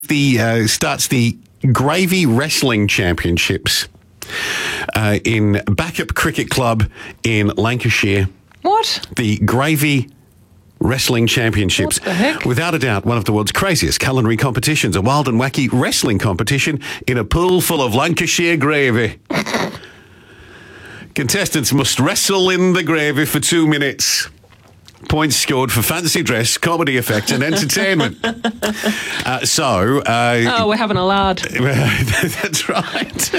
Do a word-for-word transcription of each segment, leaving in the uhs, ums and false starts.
The uh, starts the Gravy Wrestling Championships uh, in Backup Cricket Club in Lancashire. What? The Gravy Wrestling Championships. What the heck? Without a doubt, one of the world's craziest culinary competitions, a wild and wacky wrestling competition in a pool full of Lancashire gravy. Contestants must wrestle in the gravy for two minutes. Points scored for fancy dress, comedy effect and entertainment. uh, so... Uh, oh, we're having a lard. That's right.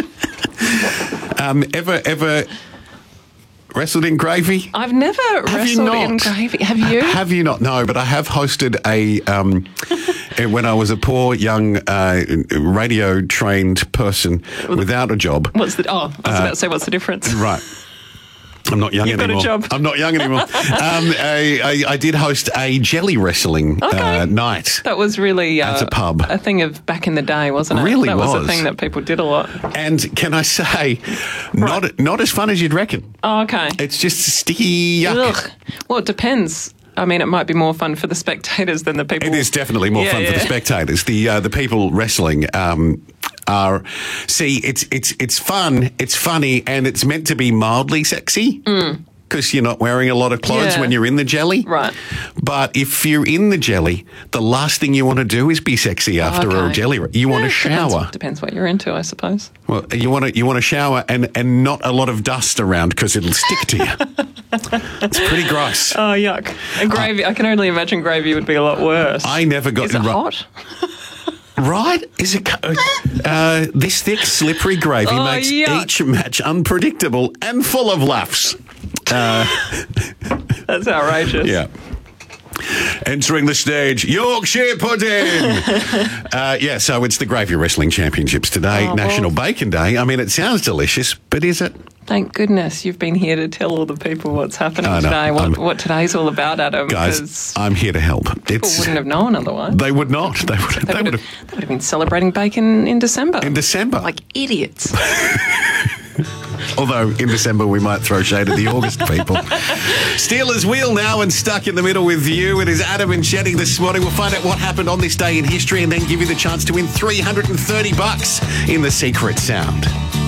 um, ever, ever wrestled in gravy? I've never have wrestled in gravy. Have you? Have you not? No, but I have hosted a... Um, when I was a poor, young, uh, radio-trained person without a job. What's the... Oh, I was uh, about to say, what's the difference? Right. I'm not young You've anymore. got a job. I'm not young anymore. um, I, I, I did host a jelly wrestling okay. uh, night. That was really uh, at a pub. A thing of back in the day, wasn't it? Really that was. was a thing that people did a lot. And can I say, right. not not as fun as you'd reckon. Oh, okay. It's just sticky yuck. Ugh. Well, it depends. I mean, it might be more fun for the spectators than the people. It is definitely more yeah, fun yeah. for the spectators. The uh, the people wrestling um, are see, it's it's it's fun, it's funny, and it's meant to be mildly sexy. Mm. Because you're not wearing a lot of clothes yeah. when you're in the jelly. Right. But if you're in the jelly, the last thing you want to do is be sexy after okay. a jelly. You want yeah, to shower. Depends, depends what you're into, I suppose. Well, you want to you want to shower and, and not a lot of dust around because it'll stick to you. It's pretty gross. Oh, yuck. And gravy, uh, I can only imagine gravy would be a lot worse. I never got... Is it right, hot? Right? Is it... Uh, this thick, slippery gravy oh, makes yuck. each match unpredictable and full of laughs. Uh, That's outrageous. Yeah. Entering the stage, Yorkshire pudding. uh, yeah, so it's the Gravy Wrestling Championships today, oh, National well. Bacon Day. I mean, it sounds delicious, but is it? Thank goodness you've been here to tell all the people what's happening today, what, what today's all about, Adam. Guys, I'm here to help. People It's, wouldn't have known otherwise. They would not. They would, They, they would, would have, have. they would have been celebrating bacon in December. In December. Like idiots. Although in December we might throw shade at the August people. Steelers wheel now and stuck in the middle with you. It is Adam and Jenny this morning. We'll find out what happened on this day in history and then give you the chance to win three hundred thirty bucks in the secret sound.